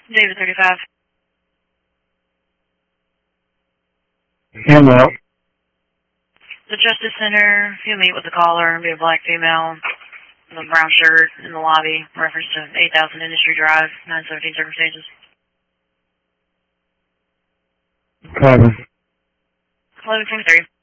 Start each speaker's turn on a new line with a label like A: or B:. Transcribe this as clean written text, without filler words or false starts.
A: David 35.
B: Hello.
A: The Justice Center, you meet with the caller, be a black female, with a brown shirt in the lobby, reference to 8000 Industry Drive, 917 circumstances.
B: Cover.
A: 1123.